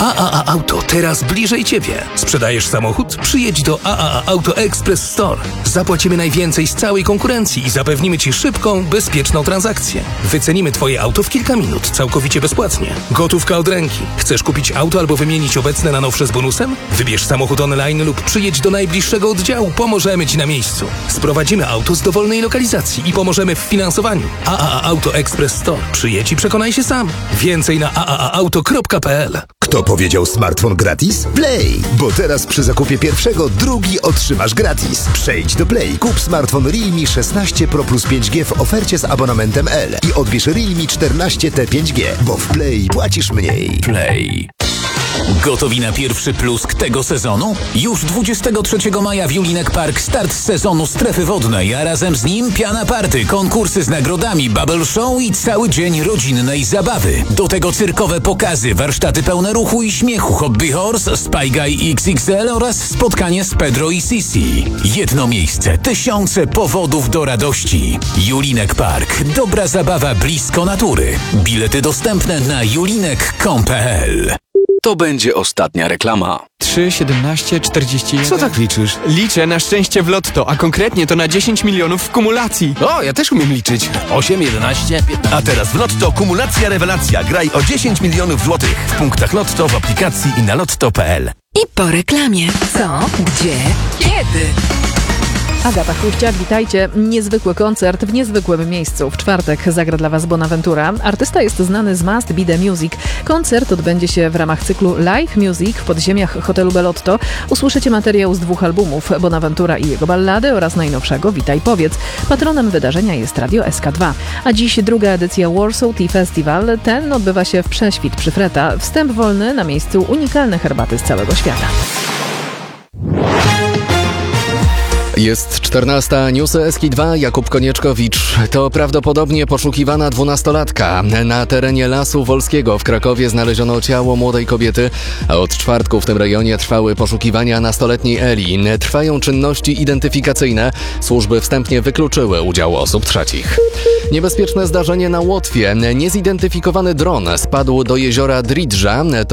AAA Auto, teraz bliżej Ciebie. Sprzedajesz samochód? Przyjedź do AAA Auto Express Store. Zapłacimy najwięcej z całej konkurencji i zapewnimy Ci szybką, bezpieczną transakcję. Wycenimy Twoje auto w kilka minut, całkowicie bezpłatnie. Gotówka od ręki. Chcesz kupić auto albo wymienić obecne na nowsze z bonusem? Wybierz samochód online lub przyjedź do najbliższego oddziału. Pomożemy Ci na miejscu. Sprowadzimy auto z dowolnej lokalizacji i pomożemy w finansowaniu. AAA Auto Express Store. Przyjedź i przekonaj się sam. Więcej na aaauto.pl. Kto powiedział smartfon gratis? Play! Bo teraz przy zakupie pierwszego drugi otrzymasz gratis. Przejdź do Play, kup smartfon Realme 16 Pro plus 5G w ofercie z abonamentem L i odbierz Realme 14T 5G, bo w Play płacisz mniej. Play. Gotowi na pierwszy plusk tego sezonu? Już 23 maja w Julinek Park start sezonu strefy wodnej, a razem z nim piana party, konkursy z nagrodami, bubble show i cały dzień rodzinnej zabawy. Do tego cyrkowe pokazy, warsztaty pełne ruchu i śmiechu, Hobby Horse, Spy Guy XXL oraz spotkanie z Pedro i Sisi. Jedno miejsce, tysiące powodów do radości. Julinek Park. Dobra zabawa blisko natury. Bilety dostępne na julinek.com.pl. To będzie ostatnia reklama. 3, 17, 41... Co tak liczysz? Liczę na szczęście w lotto, a konkretnie to na 10 milionów w kumulacji. O, ja też umiem liczyć. 8, 11, 15... A teraz w Lotto kumulacja rewelacja. Graj o 10 milionów złotych w punktach Lotto, w aplikacji i na lotto.pl. I po reklamie. Co? Gdzie? Kiedy? Agata Chruściak, witajcie. Niezwykły koncert w niezwykłym miejscu. W czwartek zagra dla Was Bonaventura. Artysta jest znany z Must Be The Music. Koncert odbędzie się w ramach cyklu Live Music w podziemiach hotelu Bellotto. Usłyszycie materiał z 2 albumów, Bonaventura i jego ballady oraz najnowszego Witaj Powiedz. Patronem wydarzenia jest Radio SK2. A dziś druga edycja Warsaw Tea Festival. Ten odbywa się w Prześwit przy Freta. Wstęp wolny, na miejscu unikalne herbaty z całego świata. Jest 14, newsy SK2, Jakub Konieczkowicz. To prawdopodobnie poszukiwana 12-latka. Na terenie Lasu Wolskiego w Krakowie znaleziono ciało młodej kobiety, a od czwartku w tym rejonie trwały poszukiwania nastoletniej Eli. Trwają czynności identyfikacyjne. Służby wstępnie wykluczyły udział osób trzecich. Niebezpieczne zdarzenie na Łotwie. Niezidentyfikowany dron spadł do jeziora Dridża.